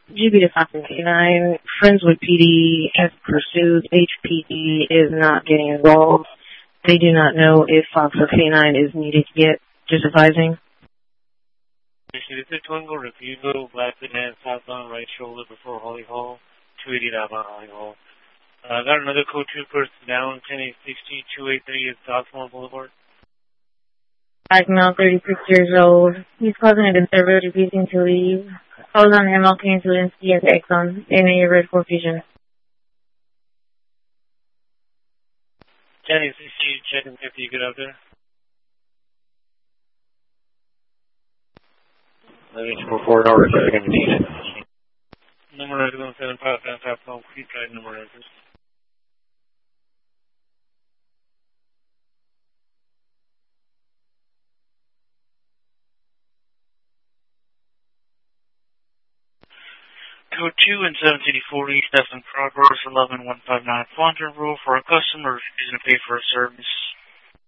GB to Foxton K9, Friendswood PD has pursued. HPD is not getting involved. They do not know if Fox or K9 is needed yet. Just advising. This is Twingo Refusal, Black Banana, southbound right shoulder before Holly Hall, 280 outbound Holly Hall. Got another code 2 person down, 10860, 283 is Sophomore Boulevard. Black male, 36 years old. He's causing a disturbance, refusing to leave. Calls on MLK and Zelensky at the Exxon, NA Red 4 Fusion. Jenny, CC, checking if you get out there. Let me report over to the condition. Number is 175 Creek Drive, number is. Code 2 and 784 East, that's in progress, 11159 Fondren Rule for a customer refusing to pay for a service.